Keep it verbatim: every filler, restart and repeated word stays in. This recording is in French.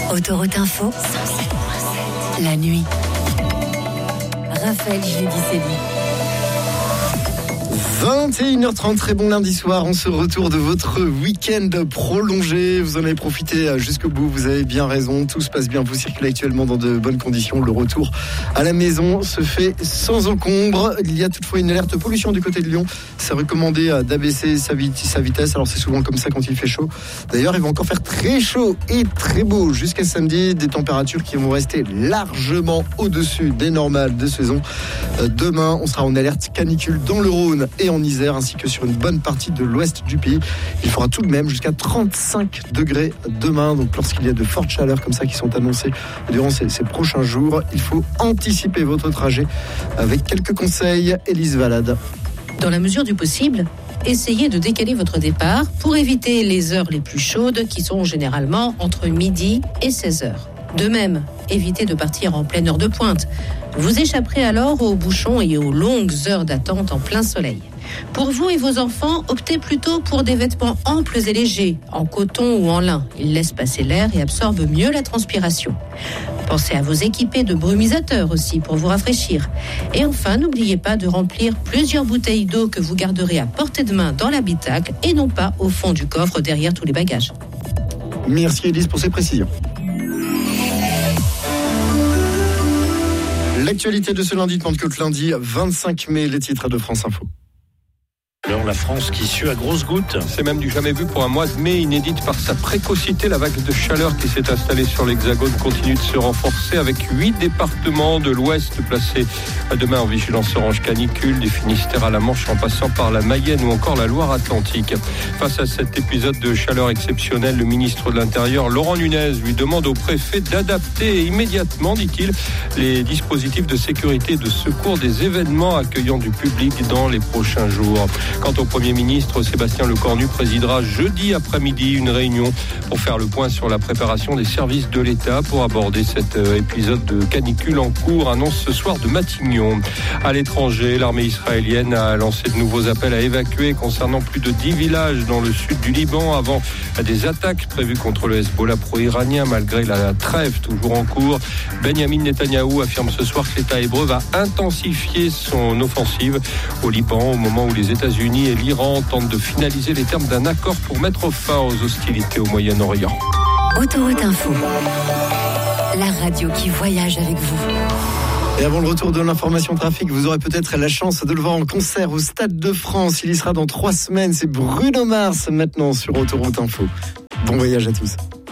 Autoroute Info, la nuit. Raphaël Gédiceli. vingt et une heures trente, très bon lundi soir, on se retourne de votre week-end prolongé. Vous en avez profité jusqu'au bout, vous avez bien raison, tout se passe bien, vous circulez actuellement dans de bonnes conditions. Le retour à la maison se fait sans encombre. Il y a toutefois une alerte pollution du côté de Lyon. C'est recommandé d'abaisser sa, vit- sa vitesse, alors c'est souvent comme ça quand il fait chaud. D'ailleurs, il va encore faire très chaud et très beau jusqu'à samedi, des températures qui vont rester largement au-dessus des normales de saison. Demain, on sera en alerte canicule dans le Rhône et en Isère, ainsi que sur une bonne partie de l'ouest du pays. Il fera tout de même jusqu'à trente-cinq degrés demain. Donc lorsqu'il y a de fortes chaleurs comme ça qui sont annoncées durant ces, ces prochains jours, il faut anticiper votre trajet avec quelques conseils. Élise Valade. Dans la mesure du possible, essayez de décaler votre départ pour éviter les heures les plus chaudes qui sont généralement entre midi et seize heures. De même, évitez de partir en pleine heure de pointe. Vous échapperez alors aux bouchons et aux longues heures d'attente en plein soleil. Pour vous et vos enfants, optez plutôt pour des vêtements amples et légers, en coton ou en lin. Ils laissent passer l'air et absorbent mieux la transpiration. Pensez à vous équiper de brumisateurs aussi pour vous rafraîchir. Et enfin, n'oubliez pas de remplir plusieurs bouteilles d'eau que vous garderez à portée de main dans l'habitacle et non pas au fond du coffre derrière tous les bagages. Merci Élise pour ces précisions. L'actualité de ce lundi de Pentecôte, lundi vingt-cinq mai, les titres de France Info. Alors la France qui sue à grosses gouttes. C'est même du jamais vu pour un mois de mai, inédite par sa précocité. La vague de chaleur qui s'est installée sur l'Hexagone continue de se renforcer avec huit départements de l'Ouest placés à demain en vigilance orange canicule, du Finistère à la Manche en passant par la Mayenne ou encore la Loire-Atlantique. Face à cet épisode de chaleur exceptionnelle, le ministre de l'Intérieur, Laurent Nunez, lui demande au préfet d'adapter immédiatement, dit-il, les dispositifs de sécurité et de secours des événements accueillant du public dans les prochains jours. Quant au Premier ministre, Sébastien Lecornu présidera jeudi après-midi une réunion pour faire le point sur la préparation des services de l'État pour aborder cet épisode de canicule en cours, annonce ce soir de Matignon. À l'étranger, l'armée israélienne a lancé de nouveaux appels à évacuer concernant plus de dix villages dans le sud du Liban avant des attaques prévues contre le Hezbollah pro-iranien malgré la trêve toujours en cours. Benyamin Netanyahou affirme ce soir que l'État hébreu va intensifier son offensive au Liban au moment où les États-Unis et l'Iran tentent de finaliser les termes d'un accord pour mettre fin aux hostilités au Moyen-Orient. Autoroute Info, la radio qui voyage avec vous. Et avant le retour de l'information trafic, vous aurez peut-être la chance de le voir en concert au Stade de France. Il y sera dans trois semaines. C'est Bruno Mars maintenant sur Autoroute Info. Bon voyage à tous.